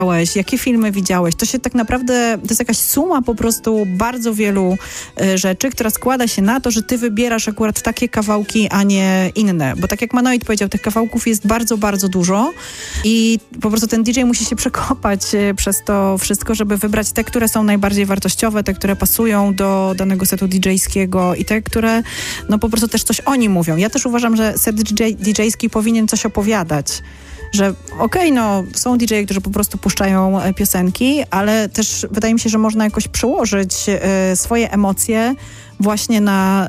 jakie filmy widziałeś. To się tak naprawdę, to jest jakaś suma po prostu bardzo wielu rzeczy, która składa się na to, że ty wybierasz akurat takie kawałki, a nie inne. Bo tak jak Manoid powiedział, tych kawałków jest bardzo, bardzo dużo i po prostu ten DJ musi się przekopać przez to wszystko, żeby wybrać te, które są najbardziej wartościowe, te, które pasują do danego setu DJ-skiego i te, które no po prostu też coś oni mówią. Ja też uważam, że set DJ-ski powinien coś opowiadać. Że no są DJ-e, którzy po prostu puszczają piosenki, ale też wydaje mi się, że można jakoś przełożyć swoje emocje właśnie na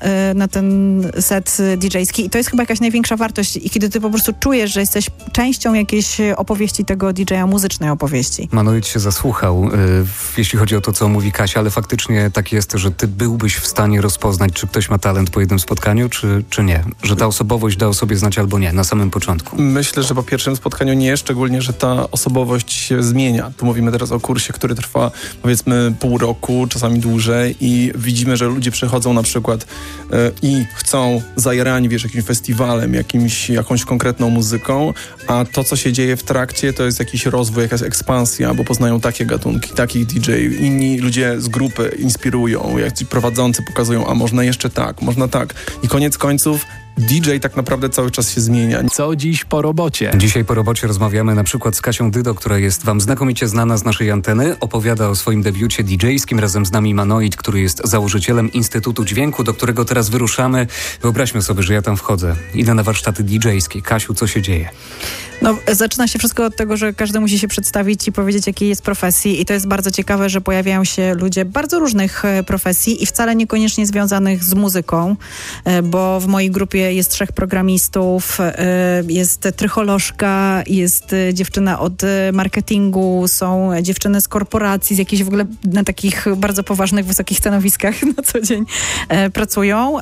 ten set DJ-ski i to jest chyba jakaś największa wartość i kiedy ty po prostu czujesz, że jesteś częścią jakiejś opowieści tego DJ-a, muzycznej opowieści. Manoid się zasłuchał, jeśli chodzi o to, co mówi Kasia, ale faktycznie tak jest, że ty byłbyś w stanie rozpoznać, czy ktoś ma talent po jednym spotkaniu, czy nie. Że ta osobowość da o sobie znać albo nie, na samym początku. Myślę, że po pierwszym spotkaniu nie, szczególnie, że ta osobowość się zmienia. Tu mówimy teraz o kursie, który trwa powiedzmy pół roku, czasami dłużej i widzimy, że ludzie przychodzą na przykład i chcą zajarani, jakimś festiwalem, jakąś konkretną muzyką, a to, co się dzieje w trakcie, to jest jakiś rozwój, jakaś ekspansja, bo poznają takie gatunki, takich DJ-ów. Inni ludzie z grupy inspirują, jak ci prowadzący pokazują, a można jeszcze tak, można tak. I koniec końców DJ tak naprawdę cały czas się zmienia. Co dziś po robocie? Dzisiaj po robocie rozmawiamy na przykład z Kasią Dydo, która jest wam znakomicie znana z naszej anteny. Opowiada o swoim debiucie DJ-skim. Razem z nami Manoid, który jest założycielem Instytutu Dźwięku, do którego teraz wyruszamy. Wyobraźmy sobie, że ja tam wchodzę. Idę na warsztaty DJ-skie. Kasiu, co się dzieje? No, zaczyna się wszystko od tego, że każdy musi się przedstawić i powiedzieć, jakiej jest profesji i to jest bardzo ciekawe, że pojawiają się ludzie bardzo różnych profesji i wcale niekoniecznie związanych z muzyką, bo w mojej grupie jest 3 programistów, jest trycholożka, jest dziewczyna od marketingu, są dziewczyny z korporacji, z jakichś w ogóle na takich bardzo poważnych, wysokich stanowiskach na co dzień pracują.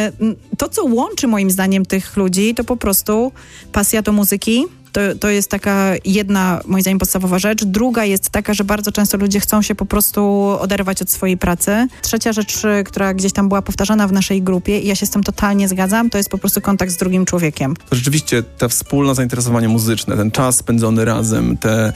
To, co łączy moim zdaniem tych ludzi, to po prostu pasja do muzyki. To jest taka jedna, moim zdaniem, podstawowa rzecz. Druga jest taka, że bardzo często ludzie chcą się po prostu oderwać od swojej pracy. Trzecia rzecz, która gdzieś tam była powtarzana w naszej grupie i ja się z tym totalnie zgadzam, to jest po prostu kontakt z drugim człowiekiem. Rzeczywiście te wspólne zainteresowanie muzyczne, ten czas spędzony razem, te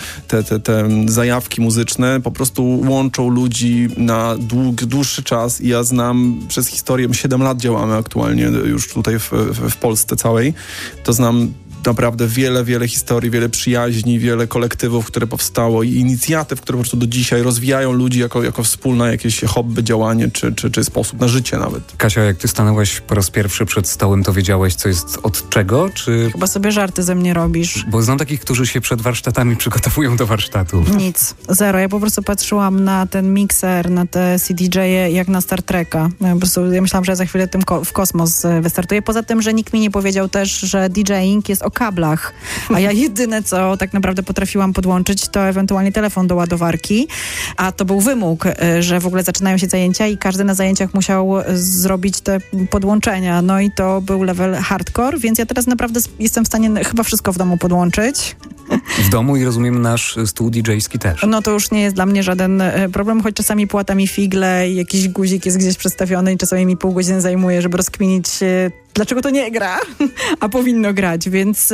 zajawki muzyczne po prostu łączą ludzi na dłuższy czas i ja znam przez historię, 7 lat działamy aktualnie już tutaj w Polsce całej, to znam naprawdę wiele historii, wiele przyjaźni, wiele kolektywów, które powstało i inicjatyw, które po prostu do dzisiaj rozwijają ludzi jako wspólne jakieś hobby, działanie, czy sposób na życie nawet. Kasia, jak ty stanęłaś po raz pierwszy przed stołem, to wiedziałeś, co jest od czego, czy... Chyba sobie żarty ze mnie robisz. Bo znam takich, którzy się przed warsztatami przygotowują do warsztatów. Nic, zero. Ja po prostu patrzyłam na ten mikser, na te CDJ-e jak na Star Treka. Ja myślałam, że za chwilę tym w kosmos wystartuję. Poza tym, że nikt mi nie powiedział też, że DJing jest o kablach, a ja jedyne, co tak naprawdę potrafiłam podłączyć, to ewentualnie telefon do ładowarki, a to był wymóg, że w ogóle zaczynają się zajęcia i każdy na zajęciach musiał zrobić te podłączenia, no i to był level hardcore, więc ja teraz naprawdę jestem w stanie chyba wszystko w domu podłączyć. W domu i rozumiem nasz stół DJ-ski też. No to już nie jest dla mnie żaden problem, choć czasami płata mi figle i jakiś guzik jest gdzieś przestawiony i czasami mi pół godziny zajmuje, żeby rozkminić, dlaczego to nie gra, a powinno grać, więc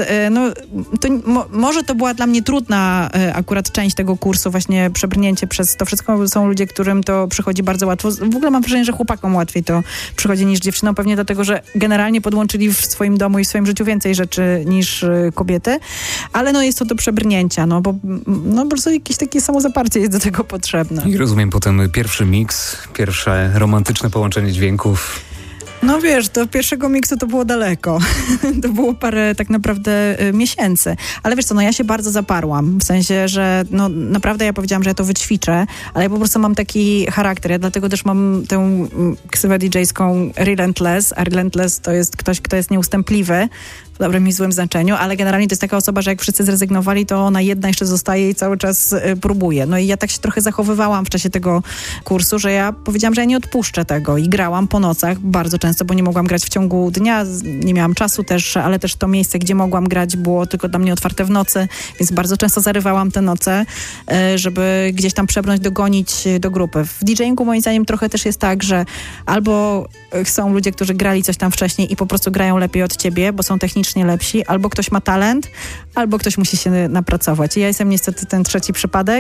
może to była dla mnie trudna akurat część tego kursu, właśnie przebrnięcie przez to wszystko. Są ludzie, którym to przychodzi bardzo łatwo. W ogóle mam wrażenie, że chłopakom łatwiej to przychodzi niż dziewczynom, pewnie dlatego, że generalnie podłączyli w swoim domu i w swoim życiu więcej rzeczy niż kobiety, ale jest to do przebrnięcia, bo po prostu jakieś takie samozaparcie jest do tego potrzebne. I rozumiem potem pierwszy miks, pierwsze romantyczne połączenie dźwięków. No wiesz, do pierwszego miksu to było daleko. To było parę tak naprawdę miesięcy. Ale wiesz co, ja się bardzo zaparłam. W sensie, że naprawdę ja powiedziałam, że ja to wyćwiczę, ale ja po prostu mam taki charakter. Ja dlatego też mam tę ksywę DJ-ską Relentless, a Relentless to jest ktoś, kto jest nieustępliwy. W dobrym i złym znaczeniu, ale generalnie to jest taka osoba, że jak wszyscy zrezygnowali, to ona jedna jeszcze zostaje i cały czas próbuje. No i ja tak się trochę zachowywałam w czasie tego kursu, że ja powiedziałam, że ja nie odpuszczę tego i grałam po nocach bardzo często, bo nie mogłam grać w ciągu dnia, nie miałam czasu też, ale też to miejsce, gdzie mogłam grać, było tylko dla mnie otwarte w nocy, więc bardzo często zarywałam te noce, żeby gdzieś tam przebrnąć, dogonić do grupy. W DJ-ingu moim zdaniem trochę też jest tak, że albo są ludzie, którzy grali coś tam wcześniej i po prostu grają lepiej od ciebie, bo są technicznie automatycznie lepsi. Albo ktoś ma talent, albo ktoś musi się napracować. I ja jestem niestety ten trzeci przypadek.